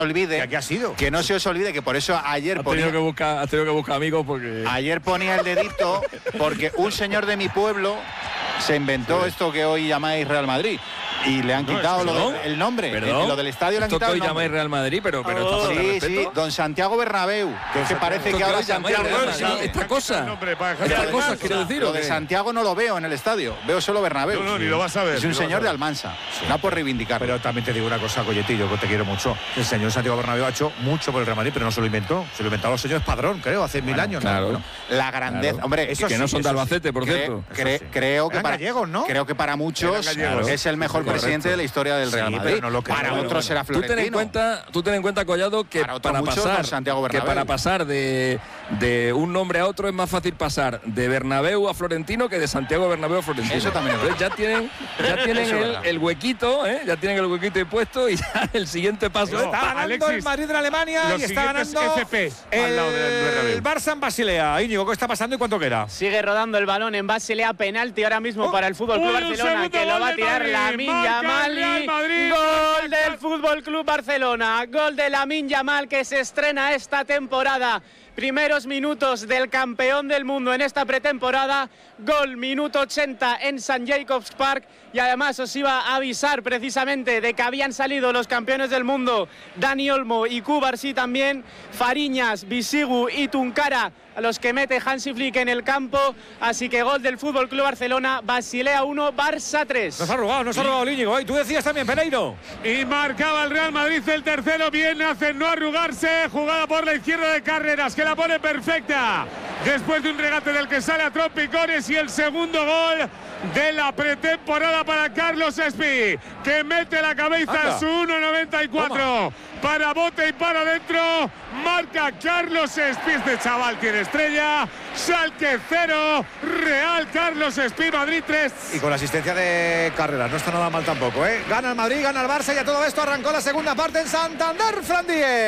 olvide. ¿Qué ha sido? Que no se os olvide que por eso ayer Has tenido que buscar amigos porque... Ayer ponía el dedito porque un señor de mi pueblo se inventó esto que hoy llamáis Real Madrid. Y le han quitado el nombre. Lo del estadio le han quitado el nombre. llamáis Real Madrid, pero sí, don Santiago Bernabéu. Que parece que ahora Santiago... Esta cosa quiero decir. Lo de Santiago no lo veo en el estadio. Veo solo Bernabéu. No, ni lo vas a ver. Es un señor de Almansa. No por reivindicar. Pero también te digo una cosa, Colletillo, que te quiero mucho. El señor Santiago Bernabéu ha hecho mucho por el Real Madrid, pero no se lo inventó. Se lo inventaron los señores Padrón, creo, hace 1000 años. Claro. La grandeza. Hombre, eso que no son de Albacete, por cierto. Creo que para gallegos, ¿no? Creo que para muchos es el mejor presidente de la historia del Real Madrid. Para otros será Florentino. Tú ten en cuenta, Collado, que para pasar de un nombre a otro es más fácil pasar de Bernabéu a Florentino que de Santiago Bernabéu a Florentino. Eso también es verdad. Ya tienen el huequito, ya tienen el huequito puesto y ya el siguiente paso. Está ganando el Madrid de Alemania y está ganando el Barça en Basilea. Íñigo, ¿qué está pasando y cuánto queda? Sigue rodando el balón en Basilea, penalti ahora mismo para el Fútbol Club Barcelona, que lo va a tirar Lamine Yamal. Gol del Fútbol Club Barcelona, gol de Lamine Yamal que se estrena esta temporada. Primeros minutos del campeón del mundo en esta pretemporada. Gol, minuto 80 en St. Jacobs Park. Y además os iba a avisar precisamente de que habían salido los campeones del mundo Dani Olmo y Cubarsí también. Fariñas, Bisigu y Tunkara, a los que mete Hansi Flick en el campo. Así que gol del Fútbol Club Barcelona, Basilea 1, Barça 3. Nos ha robado el Íñigo. Tú decías también, Pereiro. Y marcaba el Real Madrid el tercero. Bien hace no arrugarse. Jugada por la izquierda de Carreras, que la pone perfecta después de un regate del que sale a trompicones. Y el segundo gol de la pretemporada para Carlos Espí, que mete la cabeza en su 1.94 para bote y para adentro. Marca Carlos Espí. Este chaval tiene estrella. Schalke 0, Real Carlos Espí, Madrid 3. Y con la asistencia de Carreras, no está nada mal tampoco, ¿eh? Gana el Madrid, gana el Barça y a todo esto arrancó la segunda parte en Santander, Fran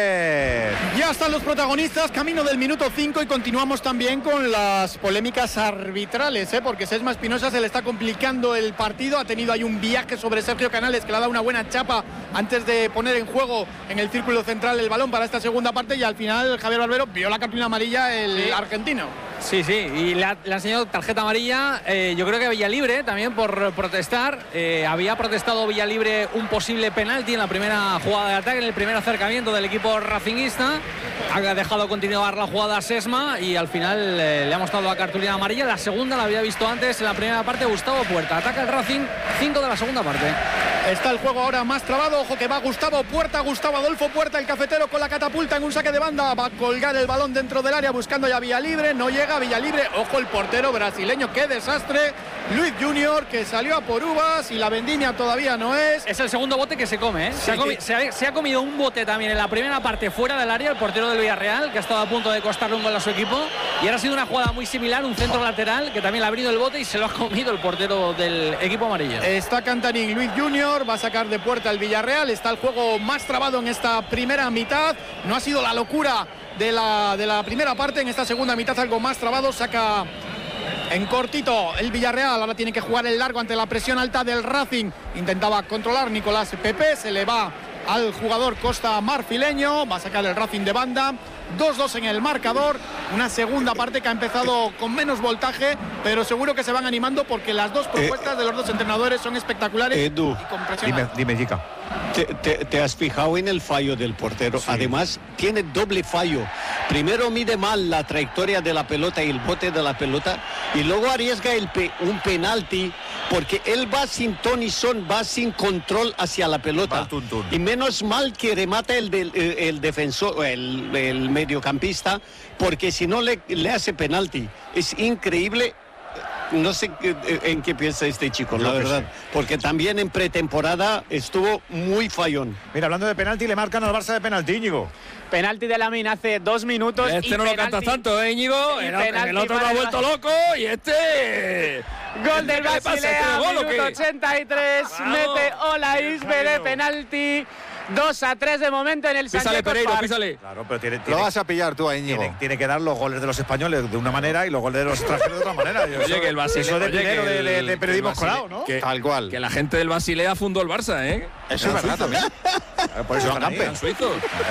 Díez. Ya están los protagonistas, camino del minuto 5 y continuamos también con las polémicas arbitrales, porque Sesma Espinosa se le está complicando el partido. Ha tenido ahí un viaje sobre Sergio Canales que le ha dado una buena chapa antes de poner en juego en el círculo central el balón para esta segunda parte y al final Javier Barbero vio la cartulina amarilla el argentino. Sí, y le ha enseñado tarjeta amarilla. Yo creo que Villalibre también por protestar. Había protestado Villalibre un posible penalti en la primera jugada de ataque, en el primer acercamiento del equipo racinguista. Ha dejado continuar la jugada a Sesma y al final le ha mostrado la cartulina amarilla. La segunda la había visto antes en la primera parte Gustavo Puerta. Ataca el Racing, 5 de la segunda parte. Está el juego ahora más trabado. Ojo que va Gustavo Adolfo Puerta, el cafetero con la catapulta en un saque de banda. Va a colgar el balón dentro del área buscando ya Villalibre. No llega Villalibre. Ojo el portero brasileño. ¡Qué desastre! Luis Junior, que salió a por uvas y la vendimia todavía no es. Es el segundo bote que se come, ¿eh? Se ha comido un bote también en la primera parte fuera del área, el portero del Villarreal, que ha estado a punto de costarle un gol a su equipo. Y ahora ha sido una jugada muy similar, un centro lateral, que también le ha abrido el bote y se lo ha comido el portero del equipo amarillo. Está Cantarín, Luis Junior, va a sacar de puerta el Villarreal. Está el juego más trabado en esta primera mitad. No ha sido la locura de la primera parte. En esta segunda mitad algo más trabado. Saca en cortito el Villarreal. Ahora tiene que jugar el largo ante la presión alta del Racing. Intentaba controlar Nicolás Pepe. Se le va al jugador Costa Marfileño. Va a sacar el Racing de banda. 2-2 en el marcador. Una segunda parte que ha empezado con menos voltaje, pero seguro que se van animando porque las dos propuestas de los dos entrenadores son espectaculares. Edu, y con presión. Dime, Jica. ¿Te has fijado en el fallo del portero? Sí. Además, tiene doble fallo. Primero mide mal la trayectoria de la pelota y el bote de la pelota, y luego arriesga un penalti porque él va sin ton y son, va sin control hacia la pelota. Y menos mal que remata el defensor, el mediocampista, porque si no le hace penalti. Es increíble. No sé en qué piensa este chico, la verdad. Porque también en pretemporada estuvo muy fallón. Mira, hablando de penalti, le marcan al Barça de penalti, Íñigo. Penalti de Lamine hace 2 minutos. Este no lo cantas tanto, Íñigo. El otro lo ha vuelto loco y este... Gol del Basilea, minuto 83. Mete Olaís de penalti. 2-3 de momento en el San Písale, Jacobs Pereiro, Park. písale. Claro, pero lo vas a pillar tú a Íñigo. Tiene que dar los goles de los españoles de una manera y los goles de los extranjeros de otra manera. Oye, que el Basilea, eso de periodismo escolar, ¿no? Tal cual. Que la gente del Basilea fundó el Barça, ¿eh? Eso es verdad también. Por eso son campeones suizos.